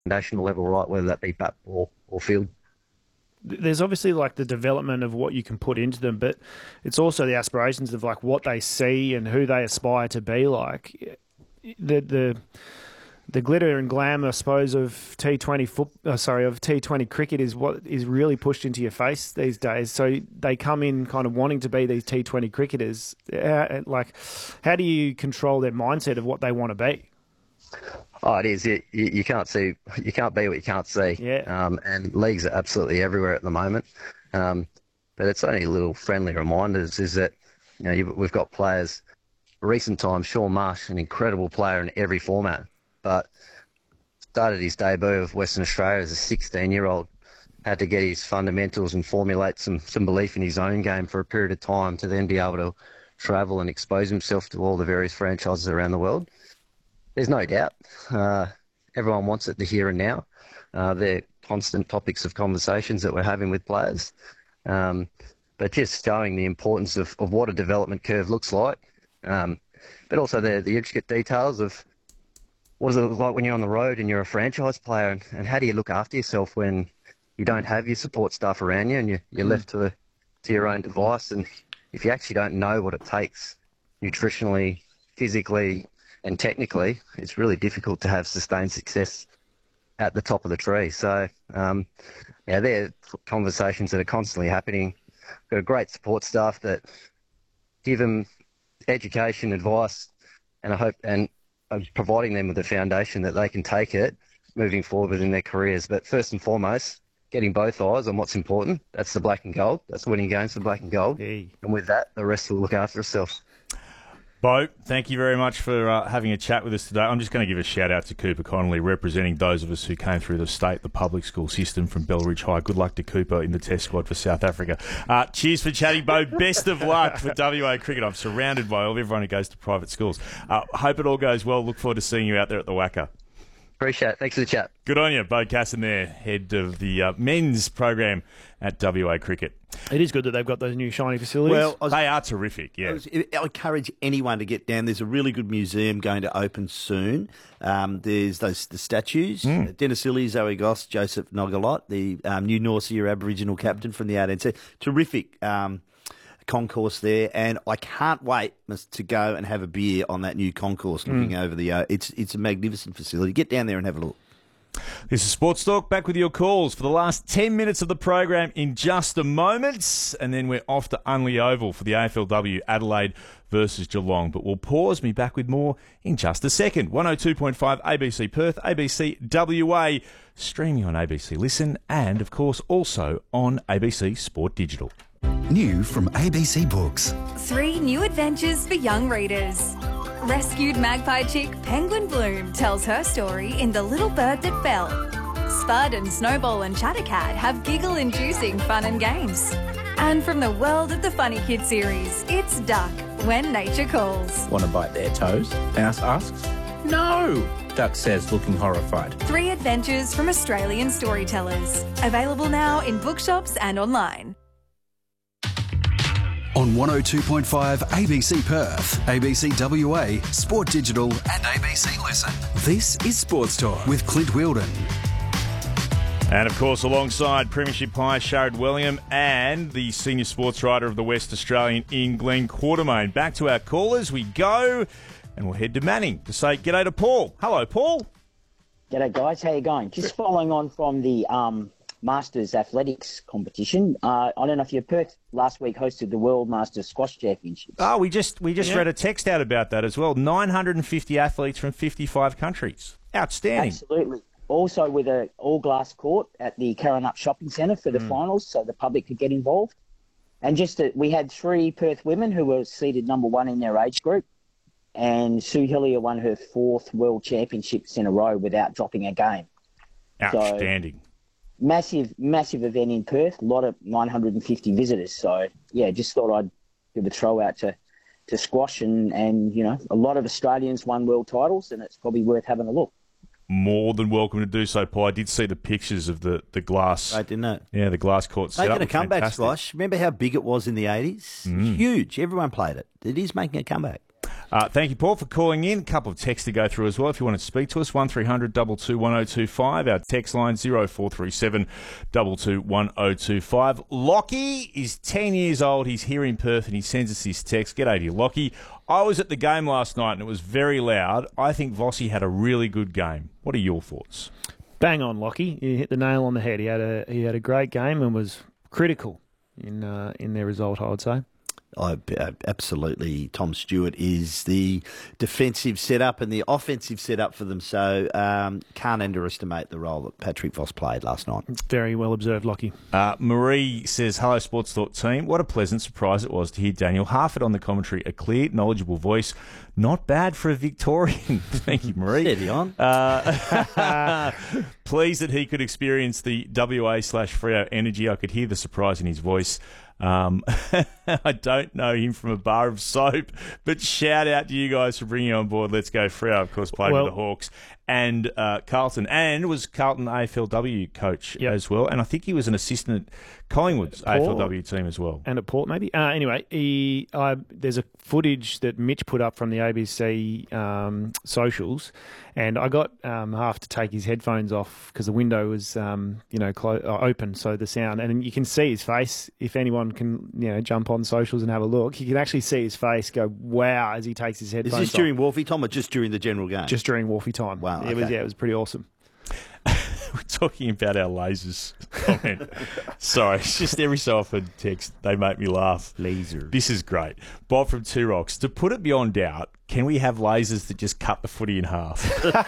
foundational level right, whether that be bat, or field. There's obviously like the development of what you can put into them, but it's also the aspirations of like what they see and who they aspire to be like. The glitter and glam, I suppose, of T20 cricket is what is really pushed into your face these days. So they come in kind of wanting to be these T20 cricketers. How do you control their mindset of what they want to be? Oh, it is. You can't see, you can't be what you can't see. Yeah. And leagues are absolutely everywhere at the moment. But it's only little friendly reminders. Is that we've got players. Recent times, Shaun Marsh, an incredible player in every format, but started his debut of Western Australia as a 16-year-old. Had to get his fundamentals and formulate some belief in his own game for a period of time to then be able to travel and expose himself to all the various franchises around the world. There's no doubt. Everyone wants it the here and now. They're constant topics of conversations that we're having with players. But just showing the importance of what a development curve looks like. But also the intricate details of what does it look like when you're on the road and you're a franchise player, and how do you look after yourself when you don't have your support staff around you and you're left to your own device. And if you actually don't know what it takes nutritionally, physically and technically, it's really difficult to have sustained success at the top of the tree. So, they're conversations that are constantly happening. Got a great support staff that give them education, advice, and I hope and providing them with a foundation that they can take it moving forward in their careers. But first and foremost, getting both eyes on what's important. That's the black and gold. That's winning games for black and gold. Hey. And with that, the rest will look after itself. Bo, thank you very much for having a chat with us today. I'm just going to give a shout out to Cooper Connolly, representing those of us who came through the public school system from Belridge High. Good luck to Cooper in the test squad for South Africa. Cheers for chatting, Bo. Best of luck for WA cricket. I'm surrounded by everyone who goes to private schools. Hope it all goes well. Look forward to seeing you out there at the WACA. Appreciate it. Thanks for the chat. Good on you, Bo Casson there, head of the men's program at WA Cricket. It is good that they've got those new shiny facilities. Well, they are terrific, yeah. I encourage anyone to get down. There's a really good museum going to open soon. There's the statues. Dennis Illy, Zoe Goss, Joseph Nogalot, the new Norcia Aboriginal captain from the 18th. Terrific concourse there, and I can't wait to go and have a beer on that new concourse looking over the... It's a magnificent facility. Get down there and have a look. This is Sports Talk, back with your calls for the last 10 minutes of the program in just a moment, and then we're off to Unley Oval for the AFLW Adelaide versus Geelong. But we'll pause, me back with more in just a second. 102.5 ABC Perth, ABC WA, streaming on ABC Listen, and of course also on ABC Sport Digital. New from ABC Books. 3 new adventures for young readers. Rescued magpie chick Penguin Bloom tells her story in The Little Bird That Fell. Spud and Snowball and Chattercat have giggle-inducing fun and games. And from the world of the Funny Kid series, it's Duck, When Nature Calls. Want to bite their toes? Mouse asks. No, Duck says, looking horrified. 3 adventures from Australian storytellers. Available now in bookshops and online. On 102.5 ABC Perth, ABC WA, Sport Digital and ABC Listen. This is Sports Talk with Clint Wheeldon. And of course, alongside Premiership High, Sharad Wellingham and the senior sports writer of the West Australian in Glenn Quartermain. Back to our callers we go, and we'll head to Manning to say g'day to Paul. Hello, Paul. G'day, guys. How you going? Just following on from the Masters Athletics competition. I don't know if you Perth last week hosted the World Masters Squash Championships. Oh, we just read a text out about that as well. 950 athletes from 55 countries. Outstanding. Absolutely. Also with a all-glass court at the Karrinyup Shopping Centre for the finals, so the public could get involved. And we had 3 Perth women who were seeded number 1 in their age group. And Sue Hillier won her 4th World Championships in a row without dropping a game. Outstanding. So, massive event in Perth, a lot of 950 visitors. So, yeah, just thought I'd give a throw out to squash and, you know, a lot of Australians won world titles and it's probably worth having a look. More than welcome to do so, Paul. I did see the pictures of the glass. Right, didn't it? Yeah, the glass court set up. Making a comeback, fantastic. squash. Remember how big it was in the 80s? It's huge. Everyone played it. It is making a comeback. Thank you, Paul, for calling in. A couple of texts to go through as well if you want to speak to us. 1300 22 1025. Our text line 0437 22 1025. Lockie is 10 years old. He's here in Perth and he sends us this text. G'day to you, Lockie. I was at the game last night and it was very loud. I think Vossi had a really good game. What are your thoughts? Bang on, Lockie. You hit the nail on the head. He had a great game and was critical in their result, I would say. Absolutely. Tom Stewart is the defensive setup and the offensive setup for them, so can't underestimate the role that Patrick Voss played last night. Very well observed, Lockie. Marie says, hello, Sports Talk team. What a pleasant surprise it was to hear Daniel Harford on the commentary. A clear, knowledgeable voice. Not bad for a Victorian. Thank you, Marie. Steady on. Pleased that he could experience the WA/Freo energy. I could hear the surprise in his voice. I don't know him from a bar of soap, but shout out to you guys for bringing on board Let's Go Freo. Of course, played with the Hawks and Carlton, and was Carlton AFLW coach as well. And I think he was an assistant at Collingwood's AFLW team as well. And at Port, maybe. Anyway, there's a footage that Mitch put up from the ABC socials, and I got Half to take his headphones off because the window was open, so the sound, and you can see his face. If anyone can jump on socials and have a look, you can actually see his face go wow as he takes his headphones off. Is this during Wolfie time or just during the general game? Just during Wolfie time. Wow. It was pretty awesome. We're talking about our lasers comment. Sorry, it's just every so often text, they make me laugh. Laser. This is great. Bob from Two Rocks. To put it beyond doubt, can we have lasers that just cut the footy in half?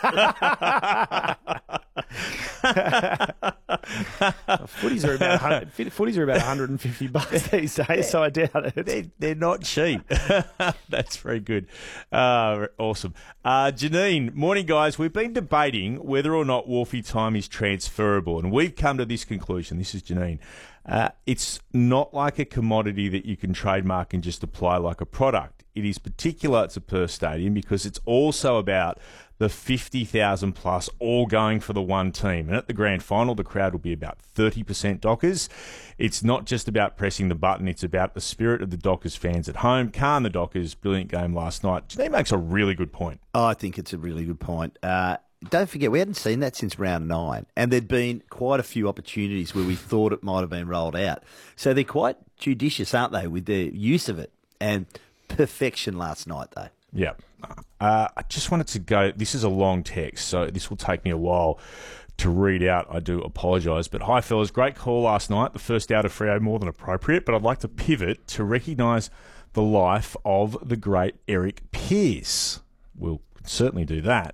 Footies are about $150 these days, so I doubt it. They're not cheap. That's very good. Awesome. Janine, morning, guys. We've been debating whether or not Wolfie time is transferable, and we've come to this conclusion. This is Janine. It's not like a commodity that you can trademark and just apply like a product. It is particular to Perth Stadium because it's also about the 50,000 plus all going for the one team. And at the grand final, the crowd will be about 30% Dockers. It's not just about pressing the button. It's about the spirit of the Dockers fans at home. Khan the Dockers, brilliant game last night. He makes a really good point. Oh, I think it's a really good point. Don't forget, we hadn't seen that since round 9, and there'd been quite a few opportunities where we thought it might have been rolled out. So they're quite judicious, aren't they, with their use of it? And perfection last night, though. Yeah. I just wanted to go, this is a long text, so this will take me a while to read out. I do apologise. But hi, fellas, great call last night. The first out of Freo, more than appropriate, but I'd like to pivot to recognise the life of the great Eric Pearce. We'll certainly do that.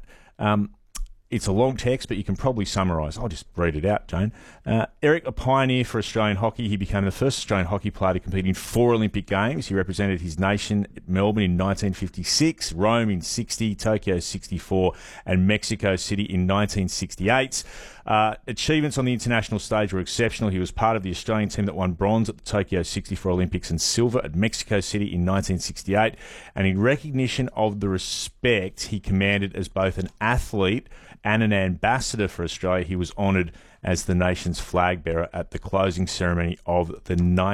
It's a long text, but you can probably summarise. I'll just read it out, Jane. Eric, a pioneer for Australian hockey. He became the first Australian hockey player to compete in 4 Olympic Games. He represented his nation at Melbourne in 1956, Rome in 60, Tokyo 64, and Mexico City in 1968. Achievements on the international stage were exceptional. He was part of the Australian team that won bronze at the Tokyo 64 Olympics and silver at Mexico City in 1968. And in recognition of the respect he commanded as both an athlete and an ambassador for Australia, he was honoured as the nation's flag bearer at the closing ceremony of the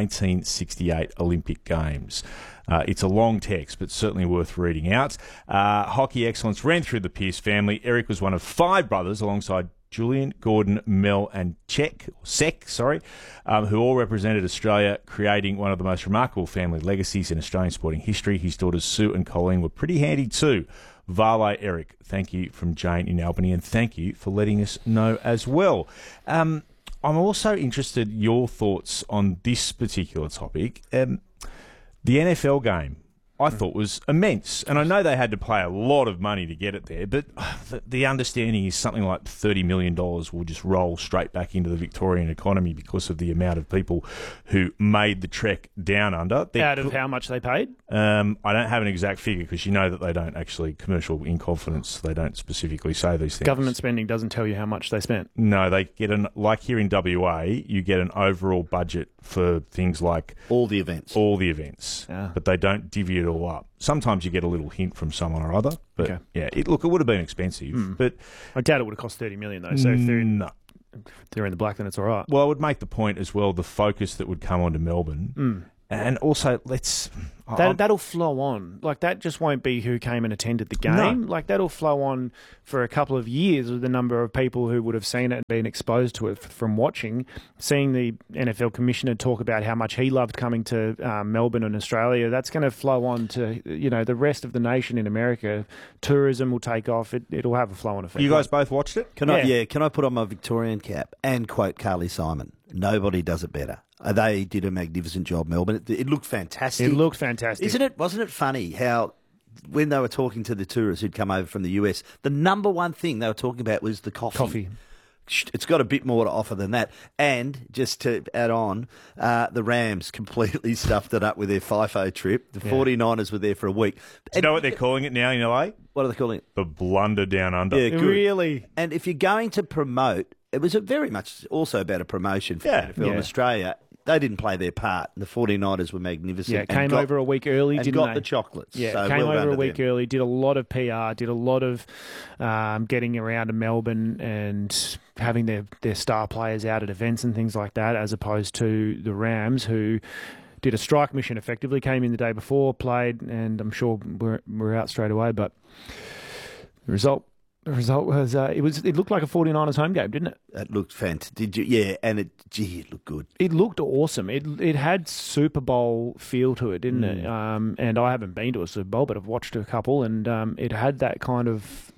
1968 Olympic Games. It's a long text, but certainly worth reading out. Hockey excellence ran through the Pearce family. Eric was one of 5 brothers alongside Julian, Gordon, Mel and Sek, who all represented Australia, creating one of the most remarkable family legacies in Australian sporting history. His daughters Sue and Colleen were pretty handy too. Vale, Eric, thank you from Jane in Albany, and thank you for letting us know as well. I'm also interested in your thoughts on this particular topic. The NFL game, I thought, was immense. And I know they had to pay a lot of money to get it there, but the understanding is something like $30 million will just roll straight back into the Victorian economy because of the amount of people who made the trek down under. Out of how much they paid? I don't have an exact figure because you know that they don't actually, commercial in confidence, they don't specifically say these things. Government spending doesn't tell you how much they spent. No, they get like here in WA, you get an overall budget for things like all the events, but they don't divvy it all up. Sometimes you get a little hint from someone or other, but it would have been expensive. But I doubt it would have cost $30 million though. So if they're in the black, then it's all right. Well, I would make the point as well, the focus that would come onto Melbourne. And also, let's... That'll flow on. Like, that just won't be who came and attended the game. No. Like, that'll flow on for a couple of years with the number of people who would have seen it and been exposed to it from watching. Seeing the NFL commissioner talk about how much he loved coming to Melbourne and Australia, that's going to flow on to, the rest of the nation in America. Tourism will take off. It'll have a flow-on effect. You guys both watched it? Can I put on my Victorian cap and quote Carly Simon? Nobody does it better. They did a magnificent job, Melbourne. It looked fantastic. It looked fantastic. Isn't it? Wasn't it funny how when they were talking to the tourists who'd come over from the US, the number one thing they were talking about was the coffee. It's got a bit more to offer than that. And just to add on, the Rams completely stuffed it up with their FIFO trip. The 49ers were there for a week. Do you know what they're calling it now in LA? What are they calling it? The Blunder Down Under. Yeah, good. Really? And if you're going to promote, it was very much also about a promotion for NFL in Australia. They didn't play their part. The 49ers were magnificent. Yeah, came over a week early, didn't got they? the chocolates. Yeah, so came well over done a to week them. early, did a lot of PR, did a lot of getting around to Melbourne and having their star players out at events and things like that, as opposed to the Rams, who did a strike mission effectively, came in the day before, played, and I'm sure we're out straight away. But the result was it looked like a 49ers home game, didn't it? It looked fantastic. Did you? Yeah, and it looked good. It looked awesome. It had Super Bowl feel to it, didn't it? And I haven't been to a Super Bowl, but I've watched a couple, and it had that kind of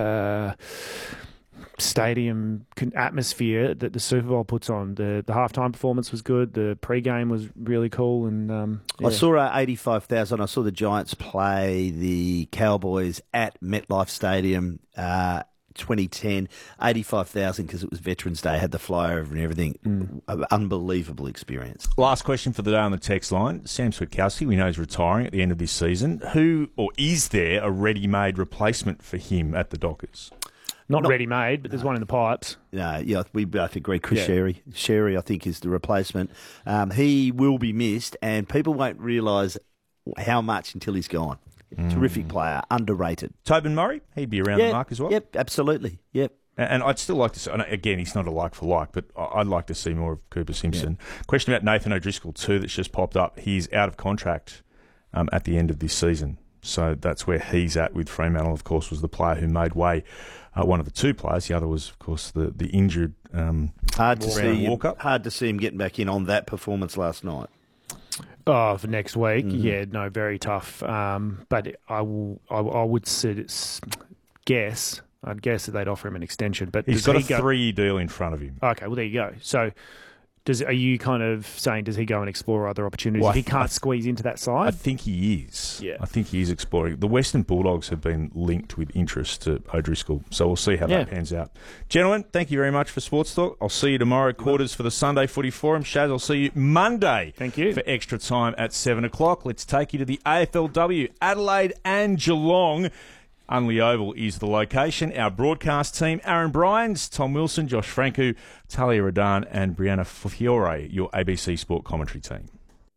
stadium atmosphere that the Super Bowl puts on. The halftime performance was good. The pre-game was really cool, and I saw 85,000. I saw the Giants play the Cowboys at MetLife Stadium. 2010, 85,000 because it was Veterans Day, had the flyover and everything. Unbelievable experience. Last question for the day on the text line. Sam Switkowski, we know he's retiring at the end of this season. Who, or is there a ready-made replacement for him at the Dockers? Not ready-made, but there's one in the pipes. Yeah, we both agree. Chris Sherry. Sherry, I think, is the replacement. He will be missed, and people won't realise how much until he's gone. Terrific player, underrated. Tobin Murray, he'd be around the mark as well. Yep, absolutely. Yep. And I'd still like to see, and again, he's not a like for like, but I'd like to see more of Cooper Simpson. Yeah. Question about Nathan O'Driscoll too that's just popped up. He's out of contract at the end of this season. So that's where he's at with Fremantle, of course, was the player who made way. One of the two players. The other was, of course, the injured hard to see Walker. Hard to see him getting back in on that performance last night. Oh, for next week, very tough. But I'd guess that they'd offer him an extension. But he's got a 3-year deal in front of him. Okay, well there you go. So, are you kind of saying does he go and explore other opportunities if he can't squeeze into that side? I think he is. Yeah, I think he is exploring. The Western Bulldogs have been linked with interest to O'Driscoll, so we'll see how that pans out. Gentlemen, thank you very much for Sports Talk. I'll see you tomorrow quarters for the Sunday Footy Forum. Shaz, I'll see you Monday. Thank you for extra time at 7 o'clock. Let's take you to the AFLW, Adelaide and Geelong. Unley Oval is the location. Our broadcast team, Aaron Bryans, Tom Wilson, Josh Franku, Talia Radan and Brianna Fiore, your ABC Sport commentary team.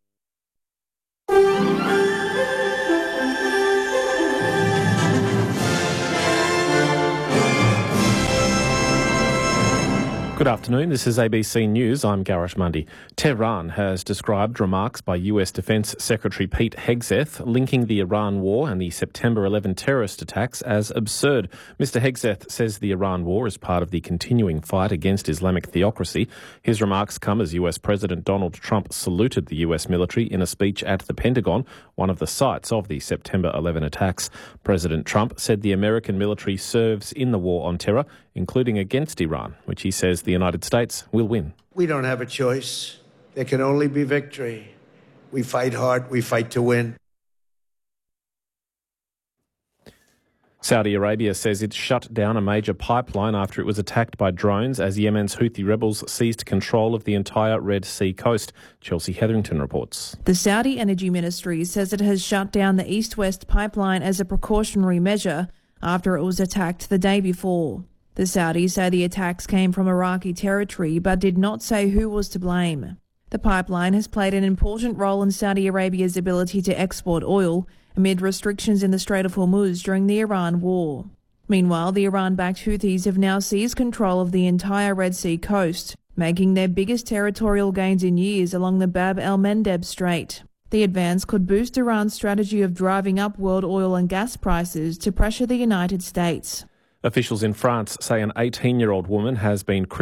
Good afternoon, this is ABC News. I'm Garish Mundy. Tehran has described remarks by US Defence Secretary Pete Hegseth linking the Iran war and the September 11 terrorist attacks as absurd. Mr Hegseth says the Iran war is part of the continuing fight against Islamic theocracy. His remarks come as US President Donald Trump saluted the US military in a speech at the Pentagon, one of the sites of the September 11 attacks. President Trump said the American military serves in the war on terror, including against Iran, which he says the United States will win. We don't have a choice. There can only be victory. We fight hard. We fight to win. Saudi Arabia says it shut down a major pipeline after it was attacked by drones as Yemen's Houthi rebels seized control of the entire Red Sea coast. Chelsea Hetherington reports. The Saudi Energy Ministry says it has shut down the east-west pipeline as a precautionary measure after it was attacked the day before. The Saudis say the attacks came from Iraqi territory but did not say who was to blame. The pipeline has played an important role in Saudi Arabia's ability to export oil amid restrictions in the Strait of Hormuz during the Iran war. Meanwhile, the Iran-backed Houthis have now seized control of the entire Red Sea coast. making their biggest territorial gains in years along the Bab el-Mandeb Strait. The advance could boost Iran's strategy of driving up world oil and gas prices to pressure the United States. Officials in France say an 18-year-old woman has been